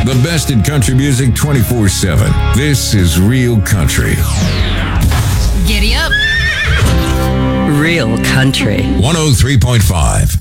The best in country music 24/7. This is Real Country. Giddy up. Real Country. 103.5.